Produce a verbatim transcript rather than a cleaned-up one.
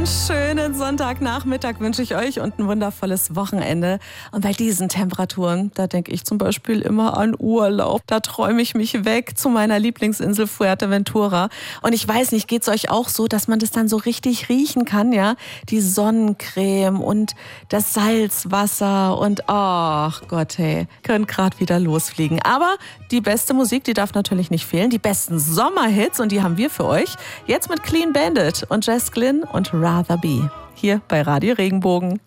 schönen Sonntagnachmittag wünsche ich euch und ein wundervolles Wochenende. Und bei diesen Temperaturen, da denke ich zum Beispiel immer an Urlaub. Da träume ich mich weg zu meiner Lieblingsinsel Fuerteventura. Und ich weiß nicht, geht es euch auch so, dass man das dann so richtig riechen kann, ja? Die Sonnencreme und das Salzwasser und ach Gott, hey, könnt gerade wieder losfliegen. Aber die beste Musik, die darf natürlich nicht fehlen. Die besten Sommerhits und die haben wir für euch. Jetzt mit Clean Bandit und Jess Glynn und Rather Be. Hier bei Radio Regenbogen.